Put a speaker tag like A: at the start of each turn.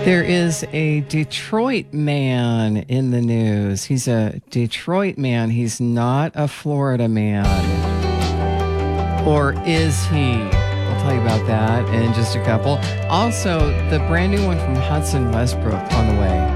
A: There is a Detroit man in the news. He's a Detroit man. He's not a Florida man. Or is he? I'll tell you about that in just a couple. Also, the brand new one from Hudson Westbrook on the way.